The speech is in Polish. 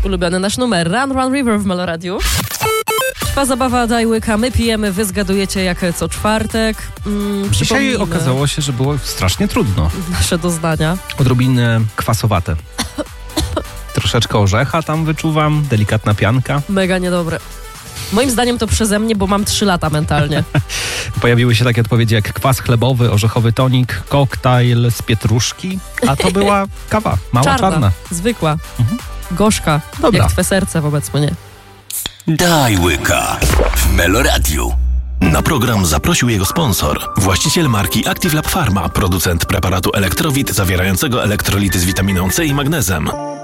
ulubiony nasz numer. Run, Run River w Meloradiu. Trwa zabawa Daj Łyka, my pijemy, wy zgadujecie jak co czwartek. Dzisiaj okazało się, że było strasznie trudno. Nasze doznania. Odrobinę kwasowate. Troszeczkę orzecha tam wyczuwam, delikatna pianka. Mega niedobre. Moim zdaniem to przeze mnie, bo mam 3 lata mentalnie. Pojawiły się takie odpowiedzi jak kwas chlebowy, orzechowy tonik, koktajl z pietruszki, a to była kawa, mała czarna. Zwykła, gorzka, Dobra. jak twe serce wobec mnie. Daj Łyka w Meloradiu. Na program zaprosił jego sponsor, właściciel marki Active Lab Pharma, producent preparatu Elektrowit zawierającego elektrolity z witaminą C i magnezem.